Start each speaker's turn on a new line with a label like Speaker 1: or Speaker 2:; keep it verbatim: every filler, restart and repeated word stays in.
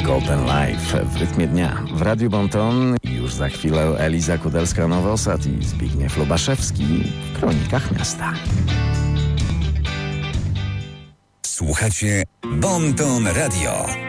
Speaker 1: Golden Life w rytmie dnia. W Radiu Bonton już za chwilę Eliza Kudelska-Nowosad i Zbigniew Lubaszewski w Kronikach Miasta.
Speaker 2: Słuchacie Bonton Radio.